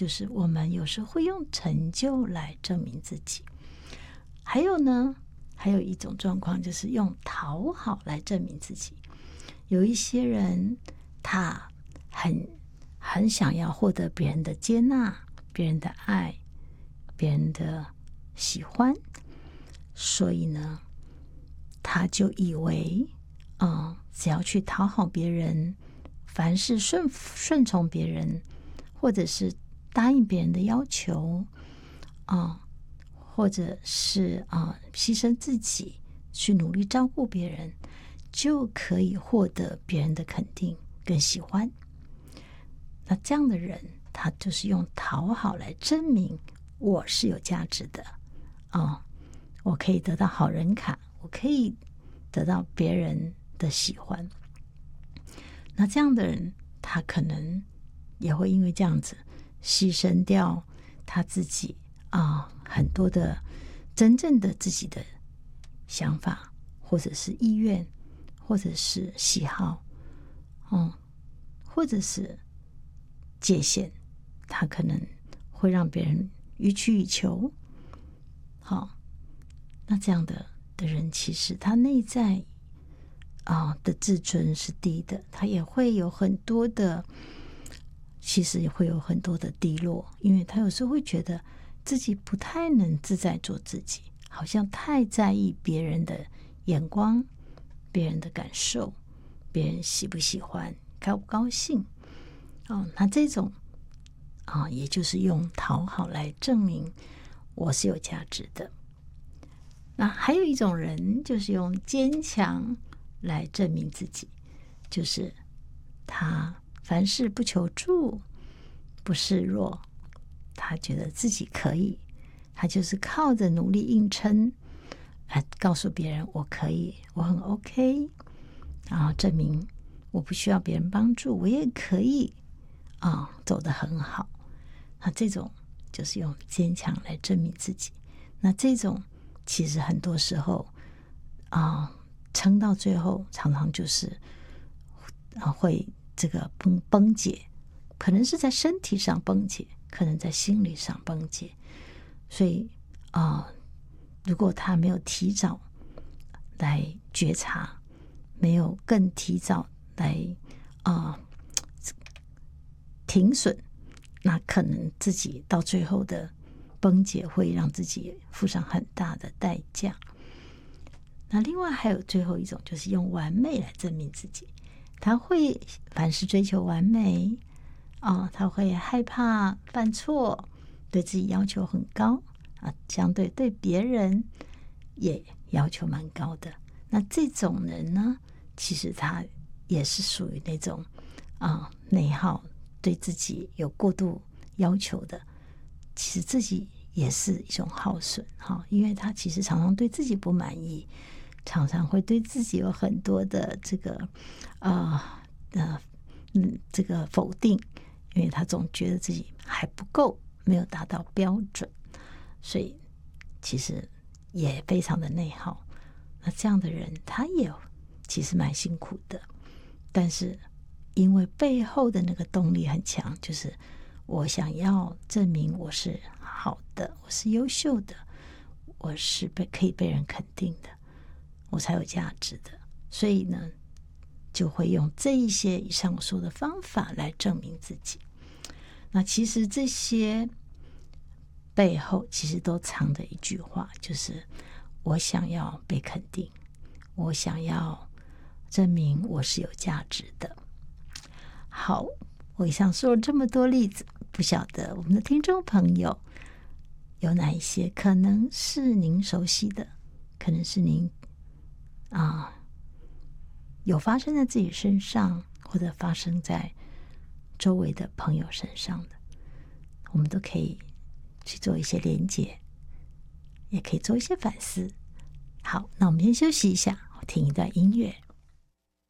就是我们有时候会用成就来证明自己。还有呢，还有一种状况就是用讨好来证明自己。有一些人他很想要获得别人的接纳、别人的爱、别人的喜欢，所以呢他就以为只要去讨好别人，凡事顺从别人，或者是答应别人的要求或者是牺牲自己去努力照顾别人，就可以获得别人的肯定跟喜欢。那这样的人他就是用讨好来证明我是有价值的我可以得到好人卡，我可以得到别人的喜欢。那这样的人他可能也会因为这样子牺牲掉他自己很多的真正的自己的想法，或者是意愿，或者是喜好或者是界限，他可能会让别人予取予求。那这样的人其实他内在的自尊是低的，他也会有很多的，其实也会有很多的低落，因为他有时候会觉得自己不太能自在做自己，好像太在意别人的眼光、别人的感受，别人喜不喜欢、高不高兴那这种也就是用讨好来证明我是有价值的。那还有一种人就是用坚强来证明自己，就是他凡事不求助，不示弱，他觉得自己可以，他就是靠着努力硬撑来告诉别人我可以，我很 OK， 然后证明我不需要别人帮助，我也可以走得很好。那这种就是用坚强来证明自己。那这种其实很多时候撑到最后常常就是会这个崩解，可能是在身体上崩解，可能在心理上崩解。所以如果他没有提早来觉察，没有更提早来停损，那可能自己到最后的崩解会让自己付上很大的代价。那另外还有最后一种，就是用完美来证明自己。他会凡事追求完美他会害怕犯错，对自己要求很高相对对别人也要求蛮高的。那这种人呢，其实他也是属于那种内耗，对自己有过度要求的，其实自己也是一种耗损因为他其实常常对自己不满意，常常会对自己有很多的这个这个否定，因为他总觉得自己还不够，没有达到标准，所以其实也非常的内耗。那这样的人他也其实蛮辛苦的，但是因为背后的那个动力很强，就是我想要证明我是好的，我是优秀的，我是可以被人肯定的，我才有价值的。所以呢，就会用这一些以上我说的方法来证明自己。那其实这些背后其实都藏着一句话，就是我想要被肯定，我想要证明我是有价值的。好，我以上说了这么多例子，不晓得我们的听众朋友有哪一些可能是您熟悉的，可能是您有发生在自己身上，或者发生在周围的朋友身上的，我们都可以去做一些连结，也可以做一些反思。好，那我们先休息一下，听一段音乐。